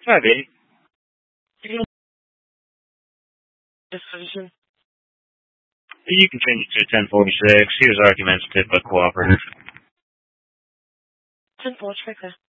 Hi, baby. Decision. You can change it to 1046. He was argumentative but cooperative. 10-4,